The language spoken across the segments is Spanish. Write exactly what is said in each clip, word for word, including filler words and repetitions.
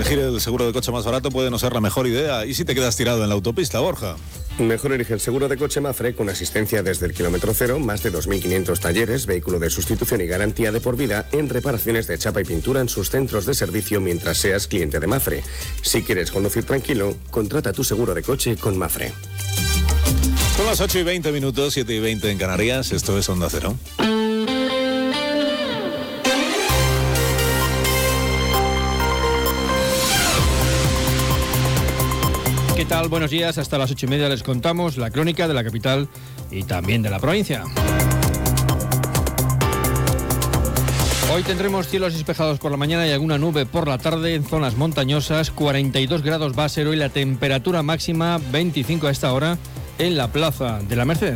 Elegir el seguro de coche más barato puede no ser la mejor idea. ¿Y si te quedas tirado en la autopista, Borja? Mejor elige el seguro de coche Mafre con asistencia desde el kilómetro cero, más de dos mil quinientos talleres, vehículo de sustitución y garantía de por vida en reparaciones de chapa y pintura en sus centros de servicio mientras seas cliente de Mafre. Si quieres conducir tranquilo, contrata tu seguro de coche con Mafre. Son las ocho y veinte minutos, siete y veinte en Canarias. Esto es Onda Cero. ¿Qué tal? Buenos días. Hasta las ocho y media les contamos la crónica de la capital y también de la provincia. Hoy tendremos cielos despejados por la mañana y alguna nube por la tarde en zonas montañosas. cuarenta y dos grados va a ser hoy la temperatura máxima, veinticinco a esta hora en la Plaza de la Merced.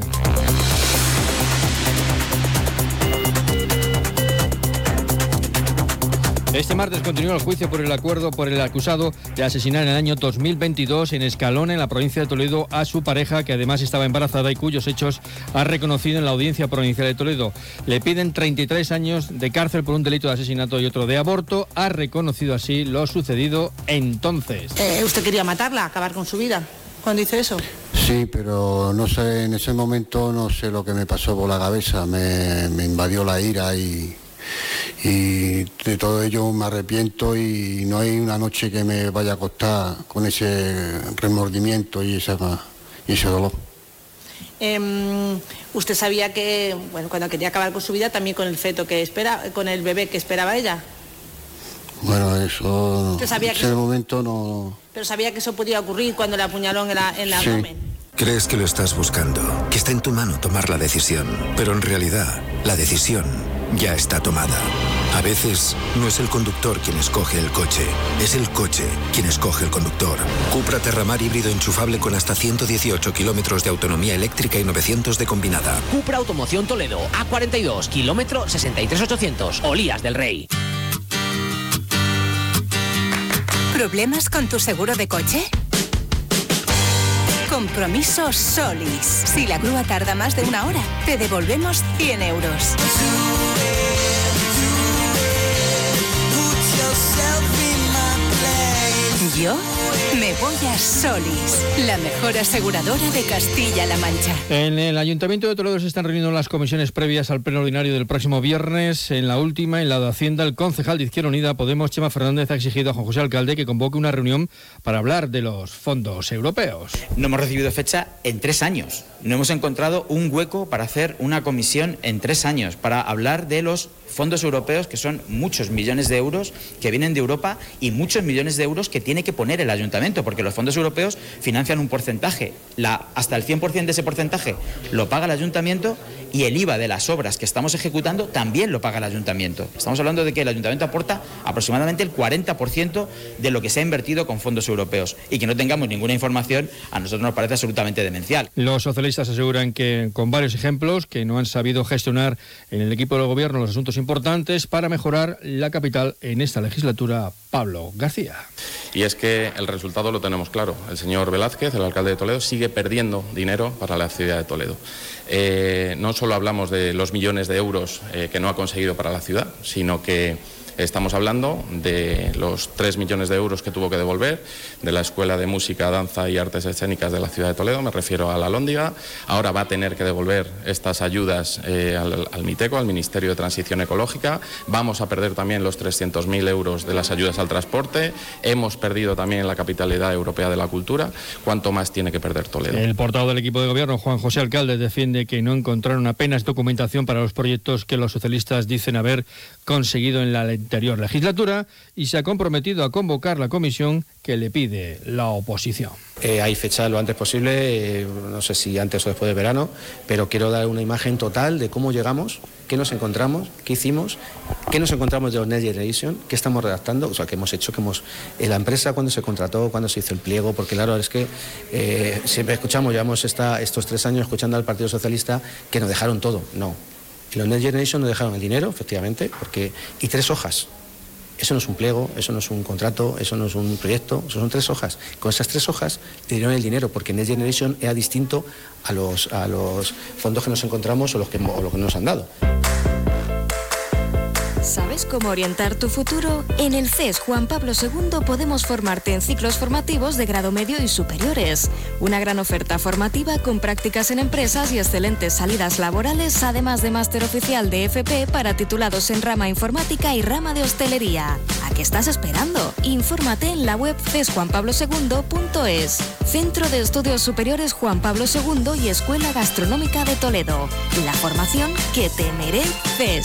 Este martes continúa el juicio por el acuerdo por el acusado de asesinar en el año dos mil veintidós en Escalón, en la provincia de Toledo, a su pareja, que además estaba embarazada y cuyos hechos ha reconocido en la Audiencia Provincial de Toledo. Le piden treinta y tres años de cárcel por un delito de asesinato y otro de aborto. Ha reconocido así lo sucedido entonces. Eh, ¿Usted quería matarla, acabar con su vida cuando hizo eso? Sí, pero no sé, en ese momento no sé lo que me pasó por la cabeza. Me, me invadió la ira y... y de todo ello me arrepiento y no hay una noche que me vaya a acostar con ese remordimiento y, esa, y ese dolor. Eh, ¿Usted sabía que, bueno, cuando quería acabar con su vida, también con el feto que espera, con el bebé que esperaba ella? Bueno, eso ¿Usted sabía en que ese eso, momento no... Pero sabía que eso podía ocurrir cuando le apuñaló en, la, en el abdomen. Sí. Crees que lo estás buscando, que está en tu mano tomar la decisión, pero en realidad la decisión ya está tomada. A veces no es el conductor quien escoge el coche, es el coche quien escoge el conductor. Cupra Terramar híbrido enchufable con hasta ciento dieciocho kilómetros de autonomía eléctrica y novecientos de combinada. Cupra Automoción Toledo, A cuarenta y dos, kilómetro sesenta y tres mil ochocientos, Olías del Rey. ¿Problemas con tu seguro de coche? Compromiso Solis. Si la grúa tarda más de una hora, te devolvemos cien euros. Yo me voy a Solis, la mejor aseguradora de Castilla-La Mancha. En el Ayuntamiento de Toledo se están reuniendo las comisiones previas al pleno ordinario del próximo viernes. En la última, en la de Hacienda, el concejal de Izquierda Unida, Podemos, Chema Fernández, ha exigido a Juan José Alcalde que convoque una reunión para hablar de los fondos europeos. No hemos recibido fecha en tres años. No hemos encontrado un hueco para hacer una comisión en tres años, para hablar de los fondos europeos, que son muchos millones de euros que vienen de Europa y muchos millones de euros que tiene que poner el ayuntamiento, porque los fondos europeos financian un porcentaje, la, hasta el cien por ciento de ese porcentaje lo paga el ayuntamiento y el I V A de las obras que estamos ejecutando también lo paga el ayuntamiento. Estamos hablando de que el ayuntamiento aporta aproximadamente el cuarenta por ciento de lo que se ha invertido con fondos europeos, y que no tengamos ninguna información a nosotros nos parece absolutamente demencial. Los socialistas aseguran que, con varios ejemplos, que no han sabido gestionar en el equipo del gobierno los asuntos importantes para mejorar la capital en esta legislatura. Pablo García. Y es que el resultado lo tenemos claro. El señor Velázquez, el alcalde de Toledo, sigue perdiendo dinero para la ciudad de Toledo. Eh, no solo hablamos de los millones de euros eh, que no ha conseguido para la ciudad, sino que estamos hablando de los tres millones de euros que tuvo que devolver de la Escuela de Música, Danza y Artes Escénicas de la ciudad de Toledo, me refiero a la Alhóndiga. Ahora va a tener que devolver estas ayudas eh, al, al MITECO, al Ministerio de Transición Ecológica. Vamos a perder también los trescientos mil euros de las ayudas al transporte. Hemos perdido también la Capitalidad Europea de la Cultura. ¿Cuánto más tiene que perder Toledo? El portavoz del equipo de gobierno, Juan José Alcalde, defiende que no encontraron apenas documentación para los proyectos que los socialistas dicen haber conseguido en la anterior legislatura, y se ha comprometido a convocar la comisión que le pide la oposición. Eh, hay fecha lo antes posible, eh, no sé si antes o después de verano, pero quiero dar una imagen total de cómo llegamos, qué nos encontramos, qué hicimos, qué nos encontramos de los Next Generation, qué estamos redactando, o sea, qué hemos hecho, que hemos, eh, la empresa cuando se contrató, cuando se hizo el pliego, porque claro, es que eh, siempre escuchamos, llevamos esta, estos tres años escuchando al Partido Socialista que nos dejaron todo. No, los Next Generation nos dejaron el dinero, efectivamente, porque y tres hojas. Eso no es un pliego, eso no es un contrato, eso no es un proyecto, eso son tres hojas. Con esas tres hojas te dieron el dinero, porque Next Generation era distinto a los, a los fondos que nos encontramos o los que, o los que nos han dado. ¿Sabes cómo orientar tu futuro? En el C E S Juan Pablo segundo podemos formarte en ciclos formativos de grado medio y superiores. Una gran oferta formativa con prácticas en empresas y excelentes salidas laborales, además de máster oficial de F P para titulados en rama informática y rama de hostelería. ¿A qué estás esperando? Infórmate en la web ces juan pablo segundo punto es. Centro de Estudios Superiores Juan Pablo segundo y Escuela Gastronómica de Toledo. La formación que te mereces.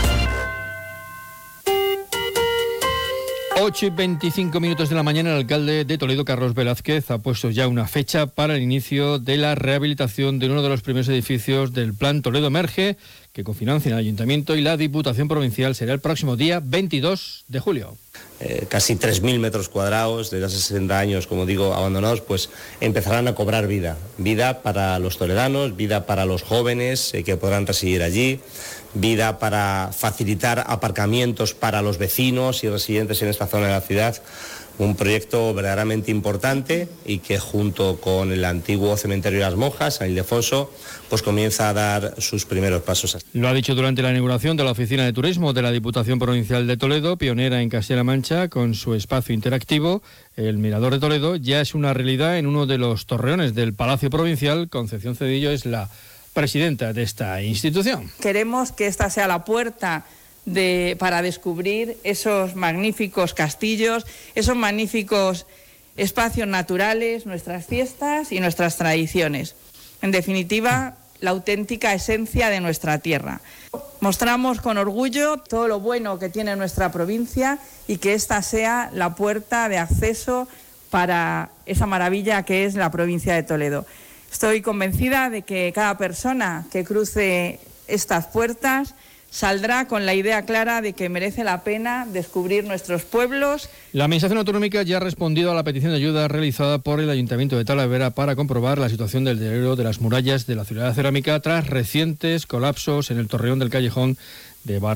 ocho y veinticinco minutos de la mañana, el alcalde de Toledo, Carlos Velázquez, ha puesto ya una fecha para el inicio de la rehabilitación de uno de los primeros edificios del Plan Toledo Emerge, que cofinancian el Ayuntamiento y la Diputación Provincial. Será el próximo día veintidós de julio. Eh, casi tres mil metros cuadrados desde hace sesenta años, como digo, abandonados, pues empezarán a cobrar vida. Vida para los toledanos, vida para los jóvenes eh, que podrán residir allí, vida para facilitar aparcamientos para los vecinos y residentes en esta zona de la ciudad. Un proyecto verdaderamente importante y que junto con el antiguo cementerio de las Monjas, San Ildefonso, pues comienza a dar sus primeros pasos. Lo ha dicho durante la inauguración de la Oficina de Turismo de la Diputación Provincial de Toledo, pionera en Castilla-La Mancha, con su espacio interactivo. El Mirador de Toledo ya es una realidad en uno de los torreones del Palacio Provincial. Concepción Cedillo es la presidenta de esta institución. Queremos que esta sea la puerta De, para descubrir esos magníficos castillos, esos magníficos espacios naturales, nuestras fiestas y nuestras tradiciones. En definitiva, la auténtica esencia de nuestra tierra. Mostramos con orgullo todo lo bueno que tiene nuestra provincia y que esta sea la puerta de acceso para esa maravilla que es la provincia de Toledo. Estoy convencida de que cada persona que cruce estas puertas saldrá con la idea clara de que merece la pena descubrir nuestros pueblos. La Administración Autonómica ya ha respondido a la petición de ayuda realizada por el Ayuntamiento de Talavera para comprobar la situación del deterioro de las murallas de la ciudad de Cerámica tras recientes colapsos en el torreón del callejón de Bar